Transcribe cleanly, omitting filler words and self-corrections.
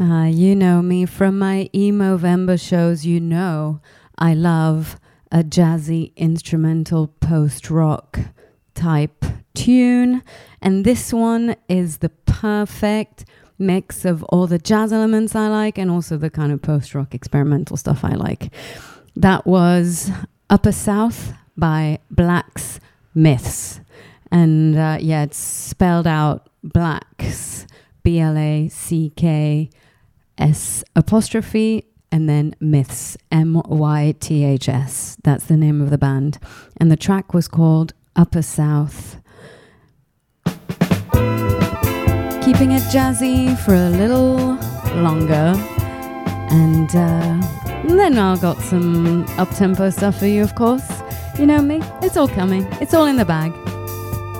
You know me from my Emovember shows. You know I love a jazzy instrumental post-rock type tune. And this one is the perfect mix of all the jazz elements I like and also the kind of post-rock experimental stuff I like. That was Upper South by Black's Myths. And it's spelled out Blacks, BLACKS apostrophe, and then Myths, MYTHS. That's the name of the band. And the track was called Upper South. Keeping it jazzy for a little longer. And then I've got some up-tempo stuff for you, of course. You know me, it's all coming. It's all in the bag.